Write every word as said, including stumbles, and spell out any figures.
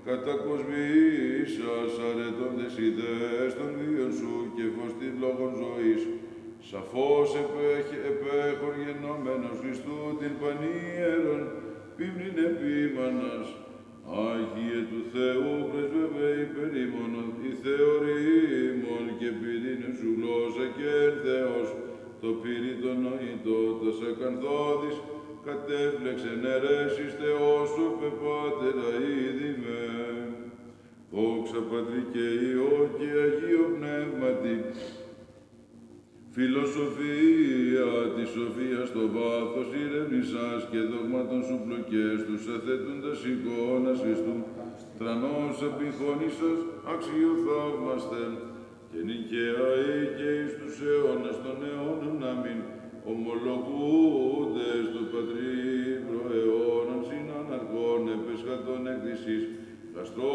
κατακοσμήσας αρετώντες ιδέες των βίων σου και φως της λόγων ζωής, σαφώς επέχ- επέχων γενόμενος Χριστού την πανίερον, πίμνην επίμανας, Άγιε του Θεού πρεσβεύε υπερ ημών, η θεωρήμων και πυρήνε σου γλώσσα και ερθέως, το πύρι το νοητό, τας ακανθώδης, κατέφλεξεν αιρέσεις Θεός σου, πεπάτερα ήδη με. Δόξα Πατρί και Υιό και Αγίο Πνεύματι, φιλοσοφία της σοφίας στο βάθος ηρευνησάς και δογμάτων σου πλοκές τους αθέτοντας εικόνας Χριστού, τρανός επιχώνησας αξιοθαύμαστεν και νικαία και εις τους αιώνας των αιώνων αμήν, ομολογούντες του Πατρί προαιώνων συναναρχών επεσχατών εκ της εις,